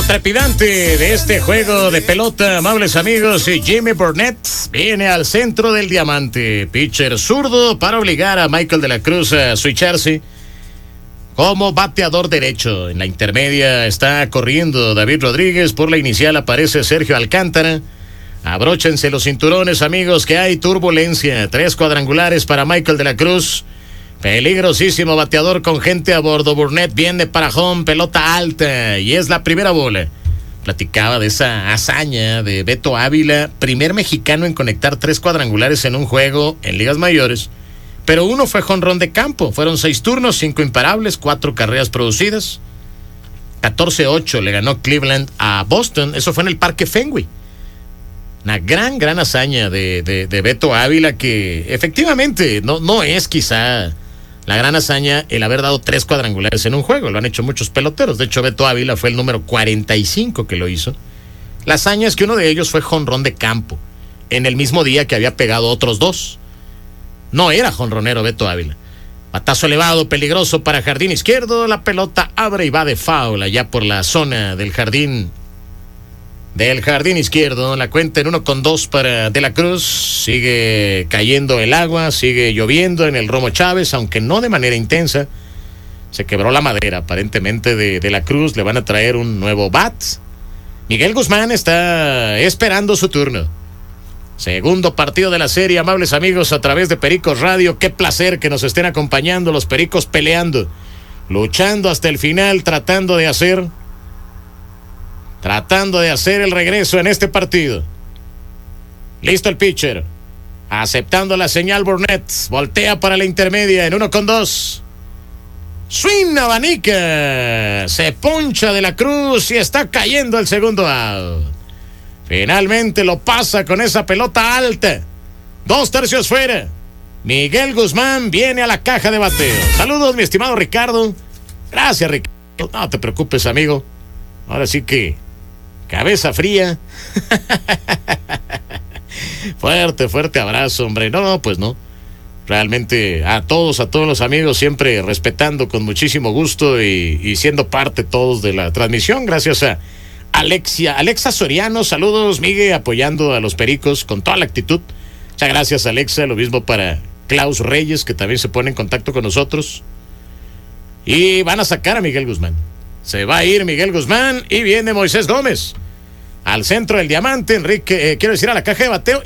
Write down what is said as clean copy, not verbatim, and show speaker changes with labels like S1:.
S1: trepidante de este juego de pelota, amables amigos, y Jimmy Burnett viene al centro del diamante. Pitcher zurdo para obligar a Michael de la Cruz a switcharse como bateador derecho. En la intermedia está corriendo David Rodríguez. Por la inicial aparece Sergio Alcántara. Abróchense los cinturones, amigos, que hay turbulencia. 3 cuadrangulares para Michael de la Cruz. Peligrosísimo bateador con gente a bordo. Burnett viene para home, pelota alta, y es la primera bola. Platicaba de esa hazaña de Beto Ávila, primer mexicano en conectar 3 cuadrangulares en un juego en ligas mayores, pero uno fue jonrón de campo. Fueron 6 turnos, 5 imparables, 4 carreras producidas. 14-8 le ganó Cleveland a Boston. Eso fue en el Parque Fenway. Una gran hazaña de Beto Ávila, que efectivamente no es quizá la gran hazaña el haber dado 3 cuadrangulares en un juego. Lo han hecho muchos peloteros. De hecho, Beto Ávila fue el número 45 que lo hizo. La hazaña es que uno de ellos fue jonrón de campo en el mismo día que había pegado otros 2. No era jonronero Beto Ávila. Batazo elevado, peligroso para jardín izquierdo. La pelota abre y va de foul allá por la zona del jardín izquierdo. La cuenta en 1-2 para De la Cruz. Sigue cayendo el agua, sigue lloviendo en el Romo Chávez, aunque no de manera intensa. Se quebró la madera aparentemente de la Cruz. Le van a traer un nuevo bat. Miguel Guzmán está esperando su turno. Segundo partido de la serie, amables amigos, a través de Pericos Radio. Qué placer que nos estén acompañando los Pericos, peleando, luchando hasta el final, tratando de hacer el regreso en este partido. Listo el pitcher, aceptando la señal. Burnett voltea para la intermedia en 1-2. Swing, abanica, se poncha De la Cruz y está cayendo el segundo out. Finalmente lo pasa con esa pelota alta. 2 tercios fuera. Miguel Guzmán viene a la caja de bateo. Saludos, mi estimado Ricardo. Gracias, Ricardo. No te preocupes, amigo. Ahora sí que cabeza fría. Fuerte abrazo, hombre. No, pues no. Realmente a todos los amigos, siempre respetando con muchísimo gusto y siendo parte todos de la transmisión. Gracias a Alexa Soriano. Saludos, Miguel, apoyando a los Pericos con toda la actitud. Muchas gracias, Alexa. Lo mismo para Klaus Reyes, que también se pone en contacto con nosotros. Y van a sacar a Miguel Guzmán. Se va a ir Miguel Guzmán y viene Moisés Gómez al centro del diamante. Enrique, quiero decir, a la caja de bateo.